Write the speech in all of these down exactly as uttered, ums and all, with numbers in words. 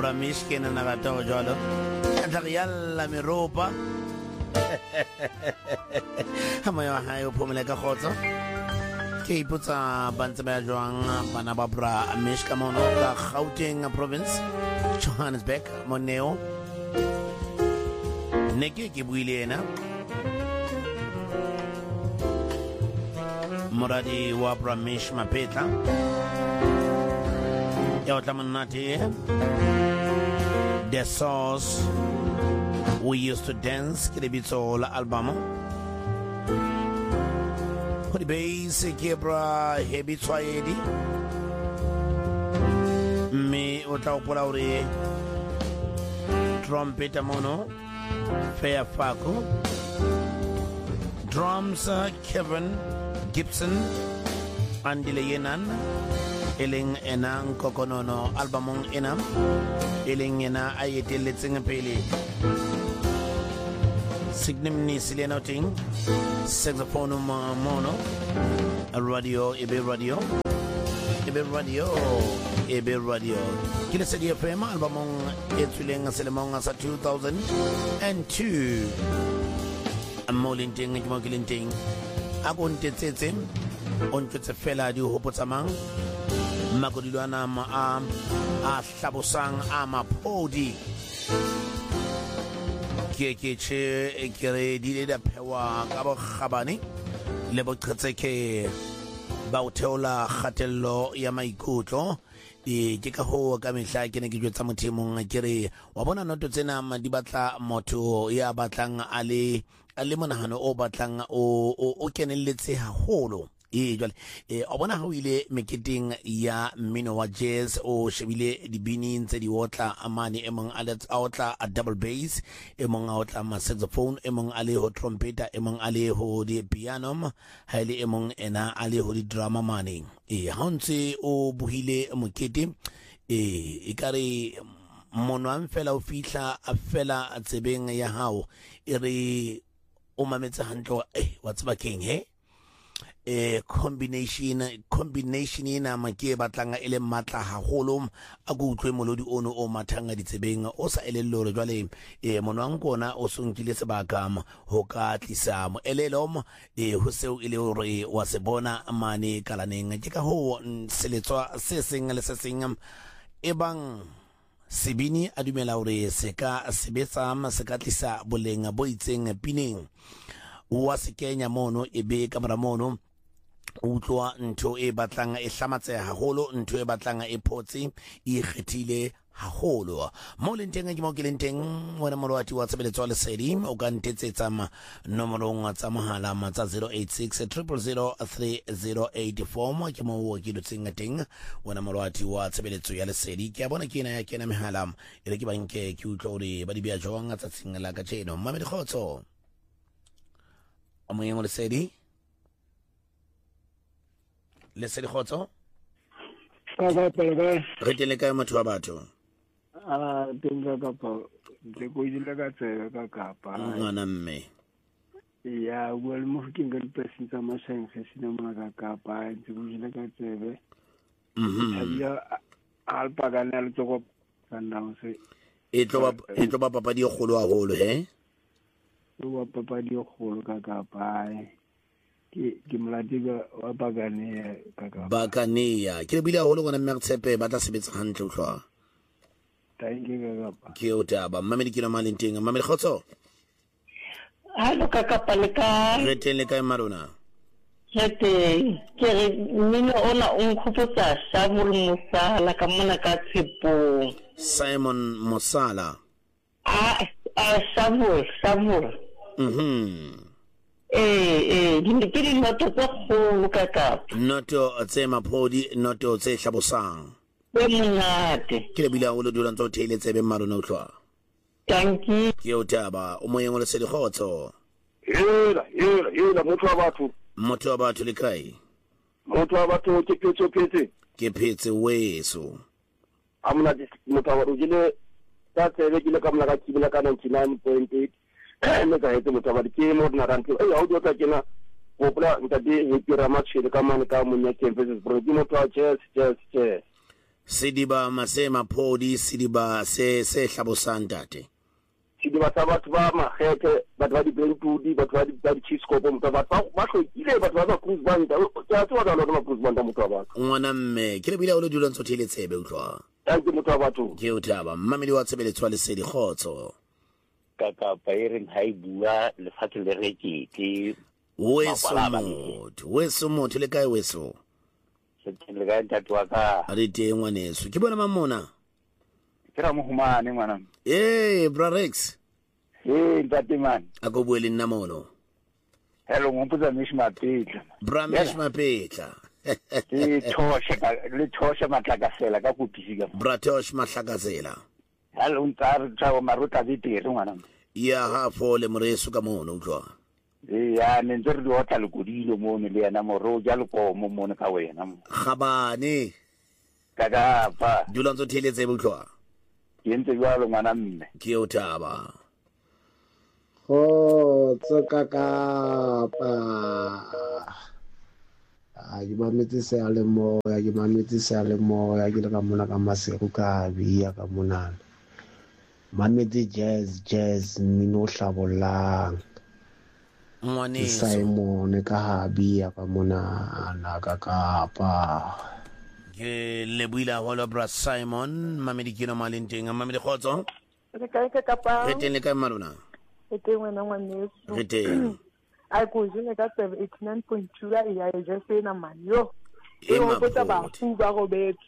Bramish ke na nagataw jalo Adrial la meropa Hamayo hayo pumile ka khotso ke iputsa bantse ba jwang bana ba Bramish ka mono ka Gauteng province Johannesburg moneo neke ke buile ena Moradi wa Bramish Mapeta ya utamanati The Sauce We Used to Dance kilibito la albumu Kodi base kebra hebi tswaedi me utaupula uri trumpet mono Fair Faku drums Kevin Gibson Andile Yenan Eling enang kokonono albumong enam Eling ena ayete letsing pele Signim ni silenoting Saxophone mono Radio Ebe Radio Ebe Radio Ebe Radio Kila sedi F M albumong etuleng selemong sa two thousand two Amolinting Mogilinting Akon tetsetse on tse fela di hopotsamang Magodilwana ma am a hlabosang a mapodi ke ke che ekere di le phewa ka bo khabane le bo qhetseke ba o theola khatello ya maikutlo e ke ka ho ka mehla ke ne ke jwetsa mothemong ke re wa bona noto tsena di batla motho ya batlang ale ale monahano o batlang o o kenelletse haholo e jwale e a bona ha o ile meketing ya mmino wa jazz o shebile dibini ntse di otla amane emong a otla a double bass emong a otla ma saxophone emong ale ho trumpeter emong ale ho di piano haile emong ena ale ho di drama mane e hantse o buhile mokete e ikare mono amfela o fihla a fela a tsebeng ya hao e re o mametsa hantlo eh what's baking he eh combination combination ina make batlanga ele matla haholo a go utlwe molodi ono o mathanga ditsebeng o sa elello re jwale eh monwang kona o sonkile sebaka ho ka tlisa mo elelom eh ho seo ile hore wa se bona mane kalaneng ke ka ho seletswa se seng le se seng ebang Sibini a dumela hore se ka sebetsa se ka tlisa boleng bo itseng pineng wa se kenya mono ebe kamera mono utlwa ntho e batlang e hlamatse haholo ntho e batlang e photse e kgethile haholo mo lenteng ke mo ke lenteng wena molwati wa tsebeletswa le sedi o ka ntetsetsa ma nomoro ngwa tsa mohala ma tsa zero eight six zero zero zero three zero eight four mo ke mo wo ke dutseng teng wena molwati wa tsebeletswa ya le sedi ke bona ke ena ya kena mehala ile ke banke ke utlwa ore ba di bia jwang tsa tsingela ka tsheno mame di khotso amoyeng le sedi le sedi khotso ka ba pele re tele ka motho wa batho ah tenga ka pa le go ile ka tsela ka kapa ngwana mme ya well mo kinga le person tsa mashang se sina mona ka kapa ntse go ile ka tsebe mhm ya alpa ga ne le tsoko kana se e tlo ba e tlo ba papa di golo haholo he wa papa di golo ka kapa ke ke mladiga wa bagane ka kapa bakania ke le bile haholo gona mme tshepe ba tla sebetsa hantle utlwa thank you kapa ke o taba mamedi ke no malenteng mamedi khotso Hello kapa le ka re tele ka marona Jete ke re mino ona un khopotsa Samuel Musala ka mona ka Tshepo Simon Musala ah ah Samuel Samuel mhm eh eh di ke di noto tsa kholo ka kapa noto tse mapodi noto tse hlabosang be monate ke le bile haholo dula ntse o theile tsebe marona utlwa thank you ke o taba o moyeng o le sedi khotso yela yela yela motho wa batho motho wa batho le kai motho wa batho ke phetse phetse ke phetse weso amna di motho wa rujile ta tsebe ke le ka mna ka kibela ka ninety-nine point eight me ka hetse motho wa ke mo na rantlo e audio ta kena go pla nta di hipira matshele ka mane ka monya ke versus bro di motho wa chess chess chess Sidiba masema phodi sidiba se se hlabosang tate. Sidiba sa batho ba magete batho ba di Brentwood batho ba di ba di Chiscopo motho ba ba hlokile batho ba ba Cruise Banda tsa tsa ba ba Cruise Banda motho ba ngwana mme ke le bile o le dula ntso thele tsebe utlwa thank you motho ba batho ke o thaba mmamedi wa tshebeletso le sedi khotso ka pa ering ha e bua le fatse le rekete weso motho weso motho le kae weso se le ga ntatwa ka a le teng ngwaneso ke bona mamona ke ra mo humane ngwana eh bra Rex eh ntate man a go buele nna mono hello ngomputsa mish mapetla bra mish mapetla le thosha le thosha matlakasela ka go pisika bra thosh matlakasela hello ntsar tsa maruta di tiri ngwana ya ha fole moreso ka mono utlwa eh ya ne ntse re di hotla le kodilo mono le yana moro ja le ko mo mono ka wena khabane kaga pa dula ntso theletse utlwa yentse jalo ngwana mme ke o thaba ho tsokakapa a ke mametse se a le moya ke mametse se a le moya ke le ka mona ka masego ka bia ka monana mametse jazz jazz mmino hlabolang ngwane Simon ka ha bia ka mona na ka kapa ke le buila hola bra Simon mamedi kino malinteng mamedi khotso re kae ka kapa re teng le kae marona e teng wena ngwaneso re teng ai go jine ka eighty-nine point two ya ya je sena man yo e mo botsa ba fu ba go betsi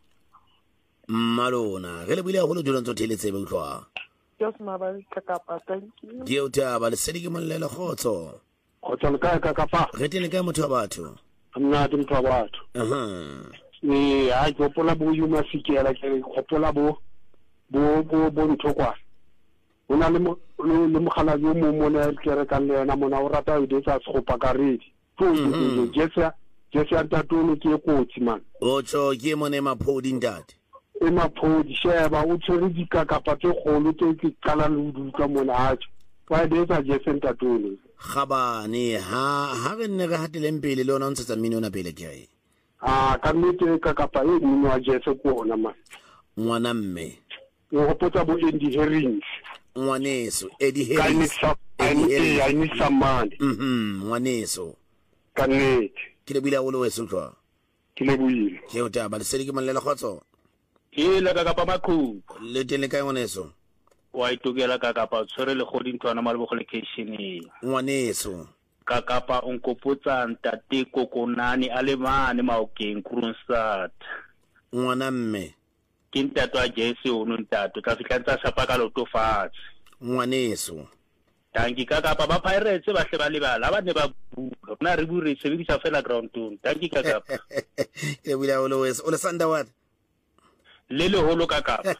marona re le buila holo dula ntso theletse be utlwa just ma ba ka kapa thank you ke o thaba le sedi ke mollela khotso khotso le kae ka kapa re teng le kae motho wa batho nna ke motho wa batho aha eh a go pola bo yuma fikela ke go pola bo bo bo bo ntokwa ona le mo le mogala yo mo mona ke re ka le yena mona o rata ide tsa tshopa ka redi to jetsa jetsa tatolo ke kotsi man o tso ke mone maphodi ntate e maphodi sheba o tshwere dikakapa tse kgolo tse ke qala le uduka mona a wa ide tsa jetsa tatolo khabane ha ha re nne re hateleng pele le ona o ntsetsa mmino ona pele ke ai ah ka nnete kakapa e mmino wa jetsa ko ona man ngwana mme o potsa bo Eddie Herring ngwaneso Eddie I need Harris some I need I need some money mhm ngwaneso ka nnete ke le bila wolo weso twa ke le buile ke o taba le sedi ke mollela khotso ke la ka kapa makhu le teng le kae ngwaneso wa itokela ka kapa tshwere le godi ntwana male bo location ngwaneso ka kapa onkopotsa ntate kokonani a le mane maokeng Kroonstad ngwana mme ke ntate wa Jesse o no ntate ka fitla tsa shapa ka loto fatshe ngwaneso tanki ka kapa ba Pirates ba hle ba lebala ba ne ba bua bona re bure se bidisa fela ground tone tanki ka kapa ke bila wolo weso o le sanda what le le holo ka kapa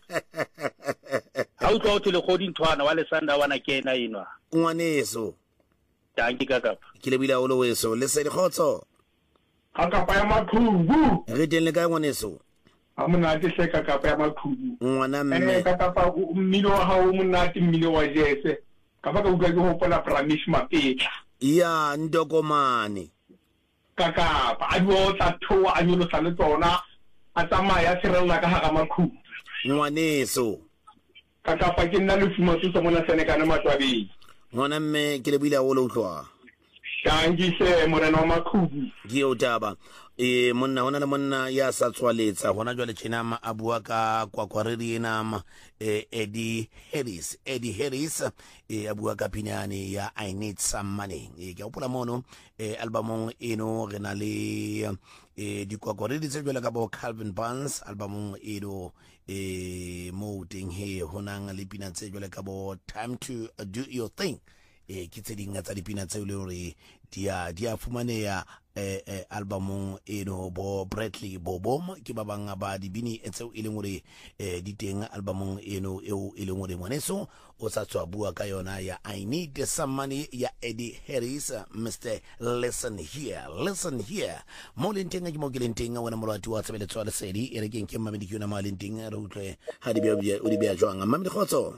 ha o tlo le godi ntwana wa le sanda wana ke ena inwa ngwaneso tanki ka kapa ke le bila wolo weso le sedi khotso ha kapa ya makhubu re teng le kae ngwaneso ha monate se ka kapa ya makhubu ngwana eh mme ka kapa mmino wa ha o monate mmino wa Jesse ka ba ka utlwa ke hopola Pramish Mapetla ya ndokomane ka kapa a diwa tsa thoa a nyolo sa le tsona a tsamaya serella ka ha makhubu ngwaneso ka kapa ke nna le fumatso sa mona senekana matwabeng ngwana mme ke le bila wolo utlwa shangise morena wa makhubu ke o taba e monna hona le monna ya sa tswaletsa hona jwa le chenama a bua ka kwakwaredi enama e Eddie Harris Eddie Harris e a bua ka pinyane ya I Need Some Money e ke opola mono e albumong eno re na le e di kwakwaredi tse jwela ka bo Calvin Barnes albumong eno e mo teng he honang le pina tse jwela ka bo Time to Do Your Thing e ke tse dinga tsa dipina tse le hore dia dia fumaneya eh, eh, albumong eno bo Bradley Bobom ke ba bang ba dibini tseo e leng hore eh, di teng albumong eno eo e leng hore moneso o sa tswa bua ka yona ya I Need Some Money ya Eddie Harris. Mister Listen Here Listen Here mo lenteng ke mo ke lenteng wena molwati wa tsebeletswa le sedi e re keng ke mamedi ke yona ma lenteng re utlwe ha di bia o di bia jwang mamedi khotso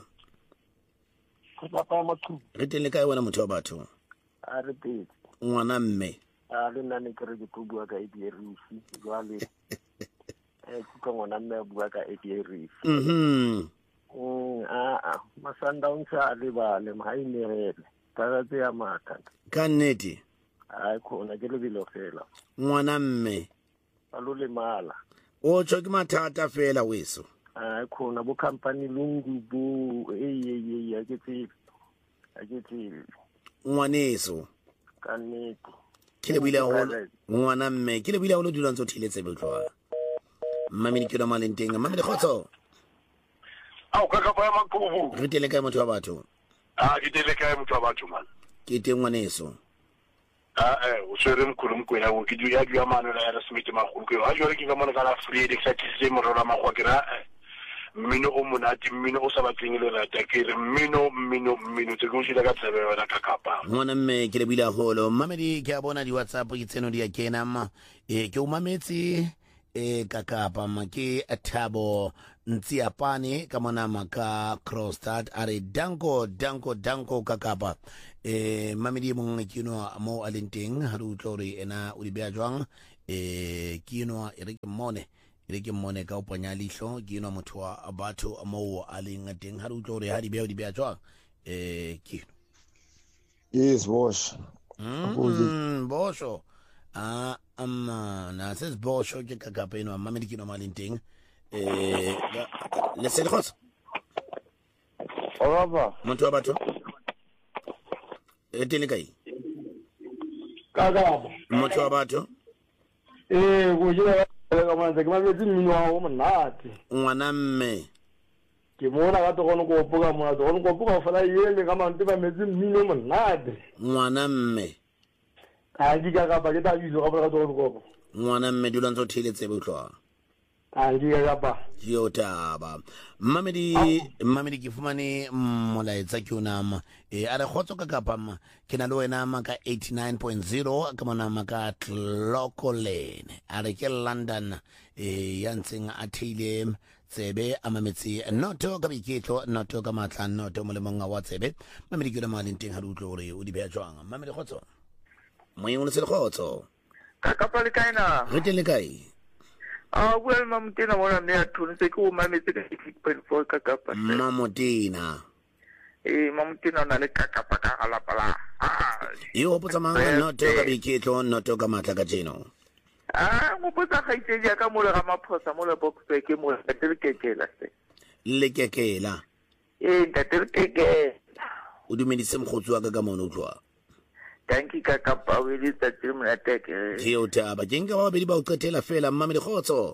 ka pa makhubu re teng le kae wena motho wa batho a re petse ngwana mme a le nna ne ke re ke bua ka Eddie Harris jwale eh kuka ngwana mme bua ka eighty reef mhm mm a a Sundowns a le ba le mainerele ka tse ya matha ka nnete ai khona ke le bilo fela ngwana mme ba lo le mala o tsho ke mathata fela weso ai khona bo company lungu bo eh eh eh ke tse ke tse ngwaneso ka nnete ke le buile haholo ngwana mme ke le buile haholo dulang tso thiletse botlwa mmamedi ke no malenteng mmamedi khotso a o ka ka ba makubu re tele kae motho wa batho a ke tele kae motho wa batho man ke teng ngwaneso a eh o swere mkhulu mkwena o ke du ya du ya mano la ya smith magulu ke a jore ke ka mona ka la free de sa tse mo rola magwa ke ra mmino o monate mmino o sa batleng le rata ke re mmino mmino mmino tse go shila ka tsebe wena ka kapa ngwana mme ke le buile haholo mmamedi ke a bona di WhatsApp ke tseno di a kena ma e ke o mametse e ka kapa ma ke Thabo Ntsiapane ka mona maka Kroonstad are danko danko danko ka kapa e mamedi mongwe ke no mo alenteng ha re utlore ena o di bea jwang e ke no e re ke mone e ke mone ka o ponya lihlo ke no motho wa batho mo a leng teng ha re utlore ha di bea di bea jwang e ke yes boss mm bosho ah amma na ses bosho ke ka kapa eno mamedi ke no malenteng eh le se le khotsa Oraba motho wa batho e tele kai kaga motho wa batho eh go jira ka manje ke mabetse mmino wa o monate ngwana mme ke mona ka tokono go poka mona tokono go poka fela yele ka mante ba metse mmino monate ngwana mme a di ka ka ba ke ta biso ka ka tokono go ngwana mme dulang tso thiletse botlwa a di ka ba yo taba mmamedi mmamedi ke fumane molaetsa ke ona ma e a re khotso ka kapa ma ke na le wena ma ka eighty-nine point zero ka mona ma ka Tlokolene a re ke London e ya ntseng a theile tsebe a mametsi noto ka biketlo noto ka matla noto mo le monga wa tsebe mmamedi ke le malenteng ha re utlwe gore o di bea jwang mmamedi khotso moyeng le se le khotso ka kapa le kaina re tele kae ah well mamtena bona ne a thone se ke o mametse ka eighty point four ka kapa mamotena eh mamtena na le ka kapa ka galapala ah yo hopotsa manga noto ka biketlo noto ka matla ka jeno ah mo potsa ga itse ya ka mo le ga maphosa mo le box ke mo le telekekela se le kekela eh ka telekekela o dumedise mogotsi wa ka ka mona utlwa thank you ka kapa we le tsa tse mo ateke ke o taba ke nka ba bedi ba o qetela fela mmamedi khotso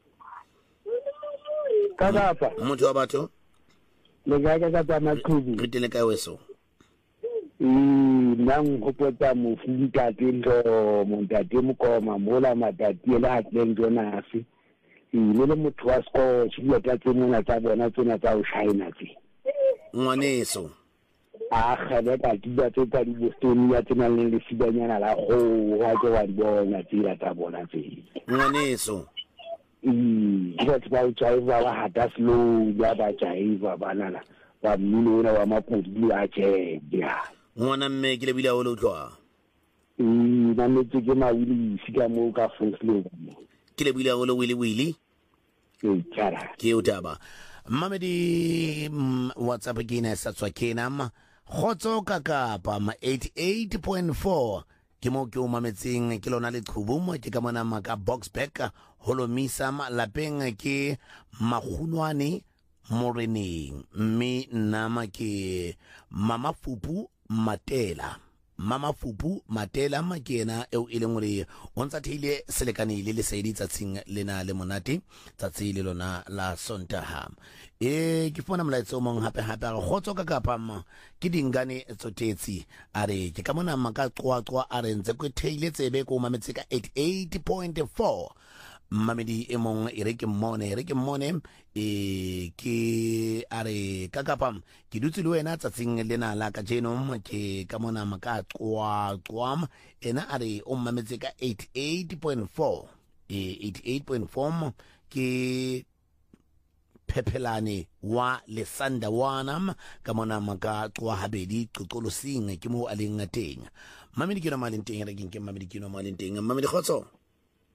ka kapa motho wa batho le ga ka ka maqhubu re tele kae weso mm nang go potsa mo futa tento mo ntate mo koma mola matati le hatleng jona se ile le motho wa sko tshile ta tsena tsa bona tsena tsa o shaina tse ngwaneso a khale ka diba tse tsa di bostoni ya tsena le le fidanyana la go wa ke wa bona tsela tsa bona tse ngwaneso mm ke tsa ba driver wa hata slow ya ba driver banana ba mmino wa mapodi a che ya ngwana mme ke le bila o lo tlwa mm ba metse ke mawili sika mo ka foslo ke le bila o lo wili wili e tsara ke o taba mmamedi WhatsApp ke ina sa tswa kena ma khotso ka kapa ma eighty-eight point four ke mo ke o mametseng ke lona le qhubumo ke ka mona ma ka Boxback holomisa ma lapeng ke magunwane moreneng mme nna ke mama fupu matela mama fupu matela makena eo e leng gore o ntsa theile selekane le le saidi tsatsing lena le monate tsatsi le lona la Sontaha e ke fona molaetsa o mong hape hape re khotso ka kapama ke dingane tsotetsi are ke ka mona maka qoaqwa are ntse go theile tsebe go mametse ka eighty-eight point four mamedi e mong e re ke mmone e re ke mmone e ke are ka kapam ke dutse le wena tsatsing lena la ka jeno ke ka mona maka qwa qwam ena are o mametse ka eighty-eight point four e eighty-eight point four ke Phephelane wa Lesanda wanam ka mona maka qwa habedi qoqolo sing ke mo a leng teng mamedi ke no maleng teng re ke ke mamedi ke no maleng teng mamedi khotso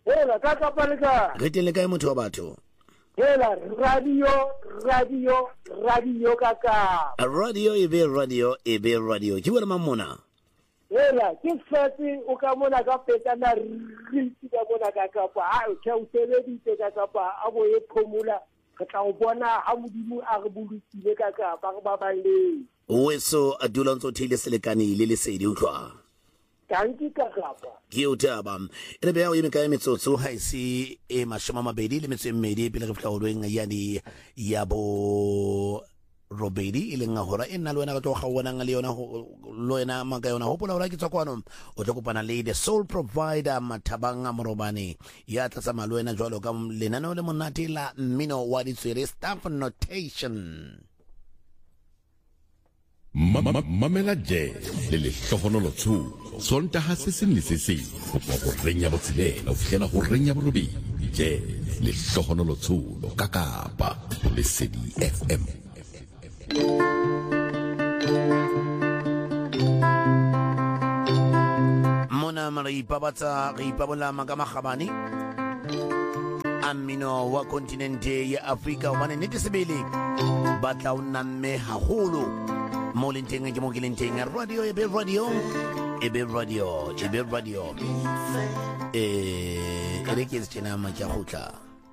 Hela ka ka paleka. Re teng le kae motho wa batho? Hela radio radio radio kaka. A radio e be radio e be radio. Ke bona mamona. Hela ke fetse o ka mona ka petana ritsi ka mona ka kapa. Ha o tshe o sebeditse ka kapa a bo e phomula. Re tla o bona ha modimo a re bolutile ka kapa re ba baleng. Weso a dula ntse o theile selekane le lesedi utlwa. Kanki ka kapa. Ke o taba. Ere be ya o eme ka metsotso ha ise e mashoma mabedi le metso e mmedi pele re fitla o lweng ya di ya bo robedi ile nga hora e nna le wena ka tlo ga bona nga le yona lo ena maka yona hopola hora ke tswa kwano o tlo kopana le the sole provider Mathabanga Morobane ya tla sama lo ena jwalo ka lenano le monate la mmino wa ditswere staff notation. Mamela Jazz le le hlohonolo tsho sontaha se seng le se seng go go renya botshelela o fihlela go renya borobedi Jazz le hlohonolo tsho ka Kapa le Lesedi F M. Mona mari ipabatsa re ipabola maga magabane amino wa kontinente ya Afrika o bane nete sebele batla o nna mme haholo mo lenteng ke mo ke lenteng radio e be radio e be radio e be radio eh ere ke tsena ma tja gotla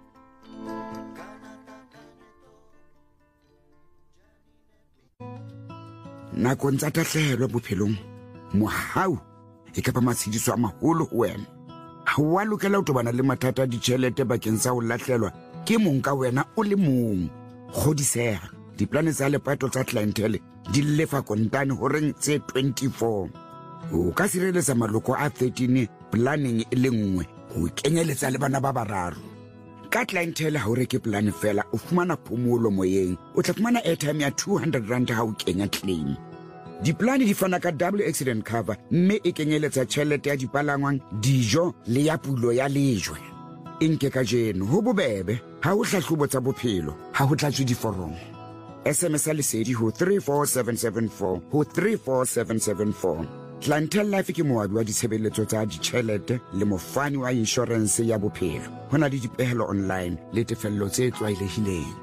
na kontsa tahlelo bophelong mohau e ka ba matshidiso a maholo ho wena ha wa lokela ho tobana le mathata di tšhelete bakeng sa ho lahlelwa ke mong ka wena o le mong godiseha diplane tsa lepato tsa clientele di lefa kontane ho reng tse twenty-four o ka sireletsa maloko a thirteen planning e le nngwe ho kenyeletsa le bana ba bararo ka clientele ha o reke plan fela o fumana phomolo moyeng o tla fumana airtime ya two hundred rand ha o kenya claim diplane di fana ka double accident cover mme e kenyeletsa tšhelete ya dipalangwang dijo le ya pulo ya lejwe inke ka jeno ho bobebe ha o hlahlobo tsa bophelo ha ho tlatswe diforomo S M S a lesedi ho three four seven seven four ho three four seven seven four. Clientele Life ke moabi wa ditshebeletso tsa ditjhelete le mofani wa insurance ya bophelo. Hona le dipehelo online le tefello tse tlwaelehileng.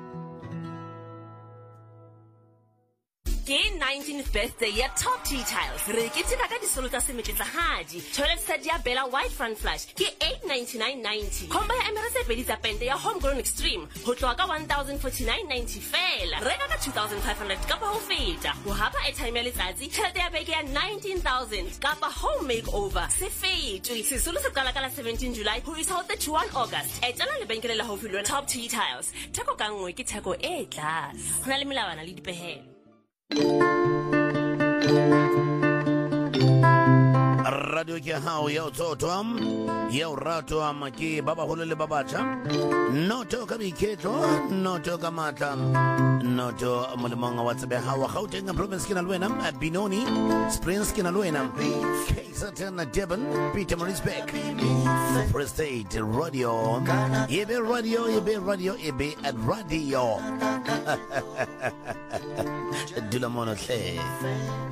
Ke nineteenth birthday ya Top Tea Tiles. Re ke tsena ka disolo tsa semetletsahadi. Toilet set ya Bella White Front Flush ke eight ninety-nine ninety. Combo ya Emirates pedi tsa pente ya Homegrown Extreme ho tloha ka one thousand forty-nine ninety fela. Reka ka two thousand five hundred kapa ho feta. Ho hapa airtime ya letsatsi, tjhelete ya beke ya nineteen thousand kapa home makeover. Se fetwe. Sesolo se qala ka la seventeen July ho isa ho thirty-one August. Etela lebenkele la haufi le Top Tea Tiles. Theko ka nngwe ke theko e tlase. Hona le melawana le dipehelo. Radio ke hao ya utoto ya urato amaki baba holo le babacha noto ka biketlo noto ka matla noto molemonga wa tsebe hawa Gauteng province ke na lwena Binoni Springs ke na lwena K Z N Devon Peter Marisbeck Free State Radio yebe radio yebe radio yebe at radio Dula mono hle